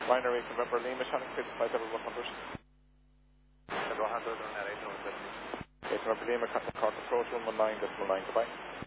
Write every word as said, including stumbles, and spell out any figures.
Binary November Lima, Shannon, five seven one hundred. one hundred and eight hundred. eight November Lima, contact call approach one one nine, decimal nine, goodbye.